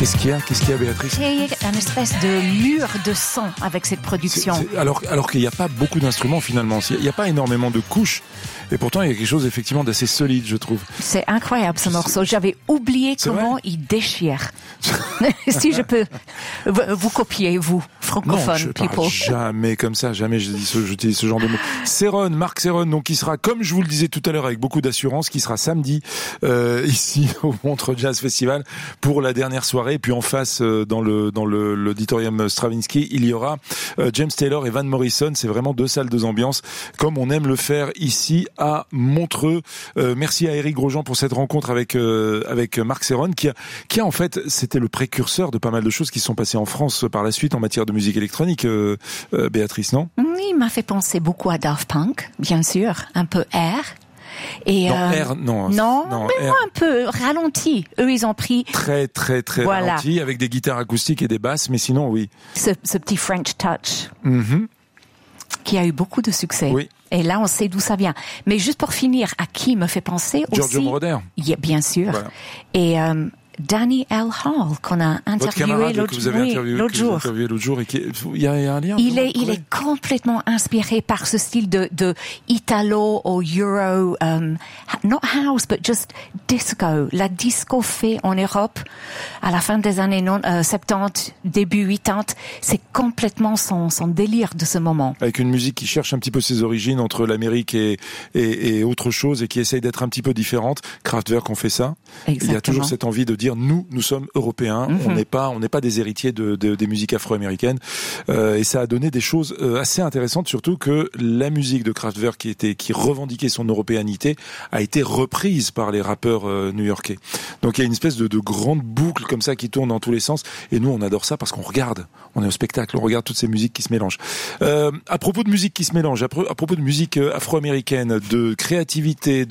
Qu'est-ce qu'il y a, Béatrice? C'est une espèce de mur de son avec cette production. Alors qu'il n'y a pas beaucoup d'instruments finalement. Il n'y a pas énormément de couches. Et pourtant, il y a quelque chose effectivement d'assez solide, je trouve. C'est incroyable ce morceau. J'avais oublié comment il déchire. Si je peux vous copier, vous, francophone, non, je people. Parle jamais comme ça, jamais j'utilise ce genre de mots. Céron, Marc Céron, donc qui sera, comme je vous le disais tout à l'heure avec beaucoup d'assurance, qui sera samedi ici au Montreux Jazz Festival pour la dernière soirée. Et puis en face, dans l'auditorium Stravinsky, il y aura James Taylor et Van Morrison. C'est vraiment deux salles, deux ambiances, comme on aime le faire ici à Montreux. Merci à Éric Grosjean pour cette rencontre avec Marc Céron, qui a en fait, c'était le précurseur de pas mal de choses qui sont passées en France par la suite en matière de musique électronique. Béatrice, non? Oui, il m'a fait penser beaucoup à Daft Punk, bien sûr, un peu Air. Et R, non, mais R. moi un peu ralenti. Eux, ils ont pris très ralenti, avec des guitares acoustiques et des basses, mais sinon, oui. Ce petit French touch. Mm-hmm. Qui a eu beaucoup de succès. Oui. Et là, on sait d'où ça vient. Mais juste pour finir, à qui me fait penser aussi... Giorgio Moroder. Bien sûr. Voilà. Et Danny L. Hall, qu'on a interviewé l'autre jour. Et il y a un lien. Il est complètement inspiré par ce style de Italo ou Euro, not house, but just disco. La disco fait en Europe, à la fin des années 70, début 80, c'est complètement son délire de ce moment. Avec une musique qui cherche un petit peu ses origines entre l'Amérique et autre chose, et qui essaye d'être un petit peu différente. Kraftwerk ont fait ça. Exactement. Il y a toujours cette envie de dire nous sommes européens, on n'est pas des héritiers des musiques afro-américaines, et ça a donné des choses assez intéressantes, surtout que la musique de Kraftwerk qui revendiquait son européanité a été reprise par les rappeurs new-yorkais. Donc il y a une espèce de grande boucle comme ça qui tourne dans tous les sens, et nous on adore ça parce qu'on regarde, on est au spectacle, on regarde toutes ces musiques qui se mélangent. À propos de musique qui se mélange, à propos de musique afro-américaine, de créativité,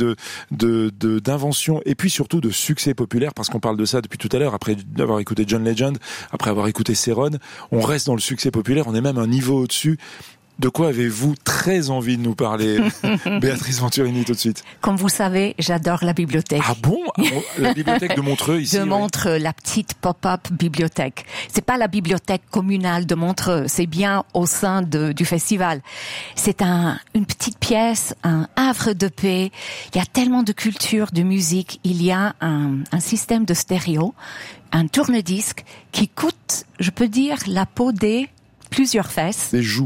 d'invention, et puis surtout de succès populaire, parce qu'on parle de ça depuis tout à l'heure, après avoir écouté John Legend, après avoir écouté Céron, on reste dans le succès populaire, on est même un niveau au-dessus. De quoi avez-vous très envie de nous parler, Béatrice Venturini, tout de suite? Comme vous savez, j'adore la bibliothèque. Ah bon? La bibliothèque de Montreux, ici? De Montreux, la petite pop-up bibliothèque. C'est pas la bibliothèque communale de Montreux, c'est bien au sein du festival. C'est une petite pièce, un havre de paix. Il y a tellement de culture, de musique. Il y a un système de stéréo, un tourne-disque qui coûte, je peux dire, la peau des plusieurs fesses. Des joues.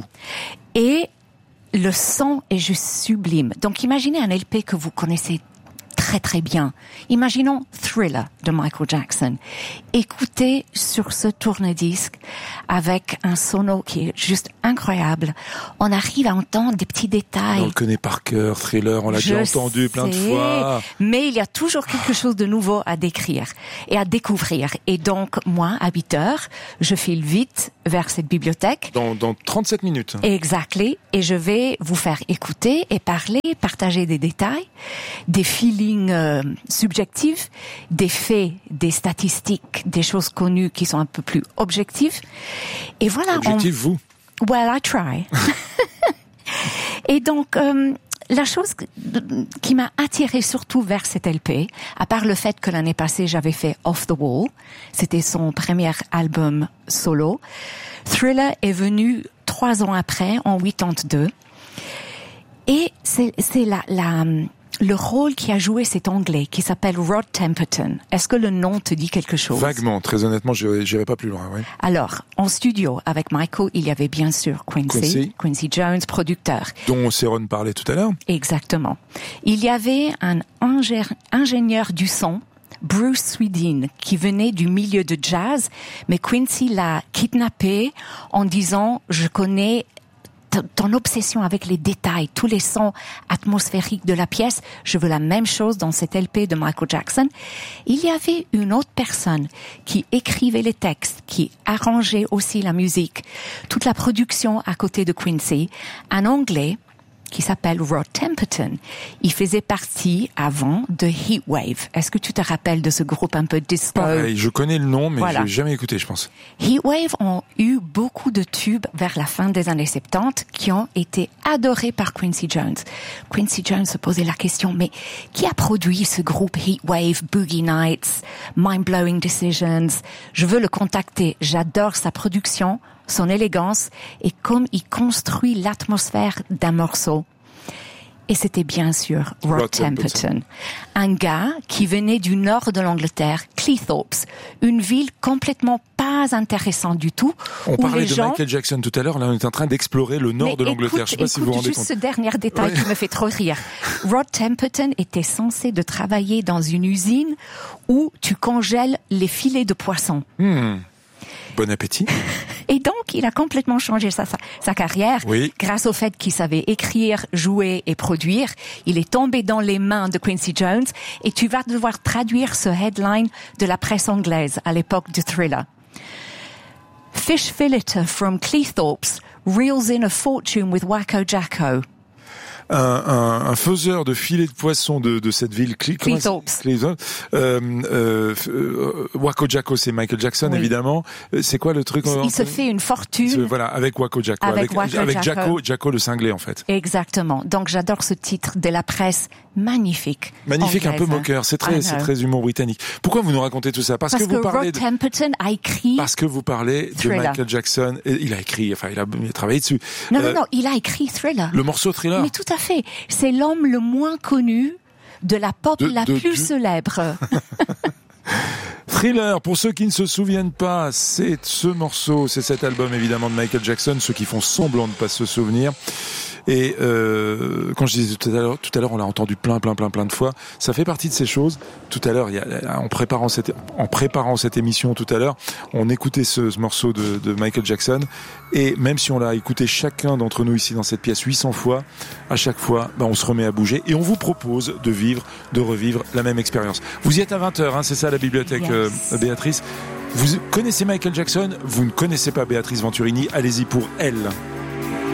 Et le son est juste sublime. Donc imaginez un LP que vous connaissez très très bien. Imaginons Thriller de Michael Jackson. Écoutez sur ce tourne-disque avec un sono qui est juste incroyable. On arrive à entendre des petits détails. On le connaît par cœur, Thriller, on l'a déjà entendu plein de fois. Mais il y a toujours quelque chose de nouveau à décrire et à découvrir. Et donc, moi, à 8h, je file vite vers cette bibliothèque. Dans 37 minutes. Exactly. Et je vais vous faire écouter et parler, partager des détails, des feelings subjectifs, des faits, des statistiques, des choses connues qui sont un peu plus objectives. Et voilà. Objectif, vous? Well, I try. Et donc, la chose qui m'a attirée surtout vers cet LP, à part le fait que l'année passée j'avais fait Off the Wall, c'était son premier album solo, Thriller est venu 3 ans après, en 82, et c'est le rôle qui a joué cet Anglais qui s'appelle Rod Temperton. Est-ce que le nom te dit quelque chose? Vaguement, très honnêtement, j'irai pas plus loin. Oui. Alors, en studio avec Michael, il y avait bien sûr Quincy Jones, producteur. Dont Céron parlait tout à l'heure. Exactement. Il y avait un ingénieur du son, Bruce Swedin, qui venait du milieu de jazz, mais Quincy l'a kidnappé en disant « Je connais ton obsession avec les détails, tous les sons atmosphériques de la pièce, je veux la même chose dans cet LP de Michael Jackson. » Il y avait une autre personne qui écrivait les textes, qui arrangeait aussi la musique, toute la production à côté de Quincy, un Anglais qui s'appelle Rod Temperton. Il faisait partie avant de Heatwave. Est-ce que tu te rappelles de ce groupe un peu disco? Pareil, je connais le nom, mais je l'ai jamais écouté, je pense. Heatwave ont eu beaucoup de tubes vers la fin des années 70 qui ont été adorés par Quincy Jones. Quincy Jones se posait la question, mais qui a produit ce groupe Heatwave, Boogie Nights, Mind Blowing Decisions? Je veux le contacter. J'adore sa production, son élégance et comme il construit l'atmosphère d'un morceau. Et c'était bien sûr Rod Temperton, un gars qui venait du nord de l'Angleterre, Cleethorpes, une ville complètement pas intéressante du tout. On parlait de Michael Jackson tout à l'heure, là on est en train d'explorer le nord de l'Angleterre. Je sais pas si vous vous rendez compte. Juste ce dernier détail qui me fait trop rire. Rod Temperton était censé de travailler dans une usine où tu congèles les filets de poisson. Bon appétit. Et donc, il a complètement changé sa carrière grâce au fait qu'il savait écrire, jouer et produire. Il est tombé dans les mains de Quincy Jones et tu vas devoir traduire ce headline de la presse anglaise à l'époque du Thriller. Fish filleter from Cleethorpes reels in a fortune with Wacko Jacko. Un faiseur de filets de poisson de cette ville Cleethorpes. Wacko Jacko, c'est Michael Jackson évidemment. C'est quoi le truc? Il se fait une fortune. Voilà, avec Wacko Jacko, avec Jacko le cinglé en fait. Exactement. Donc j'adore ce titre de la presse magnifique. Magnifique, anglaise. Un peu moqueur. C'est très humour britannique. Pourquoi vous nous racontez tout ça? Parce que vous parlez Rod Temperton a écrit. Parce que vous parlez Thriller. de Michael Jackson. Et il a écrit, il a travaillé dessus. Non, il a écrit Thriller. Le morceau Thriller. Mais tout à fait. C'est l'homme le moins connu de la pop la plus célèbre. Thriller, pour ceux qui ne se souviennent pas, c'est ce morceau, c'est cet album évidemment de Michael Jackson, ceux qui font semblant de ne pas se souvenir. Et quand je disais tout à l'heure, on l'a entendu plein de fois. Ça fait partie de ces choses. Tout à l'heure, en préparant cette émission tout à l'heure, on écoutait ce morceau de Michael Jackson. Et même si on l'a écouté chacun d'entre nous ici dans cette pièce 800 fois, à chaque fois, on se remet à bouger et on vous propose de revivre la même expérience. Vous y êtes à 20h, c'est ça la bibliothèque, Béatrice. Vous connaissez Michael Jackson, vous ne connaissez pas Béatrice Venturini, allez-y pour Elle.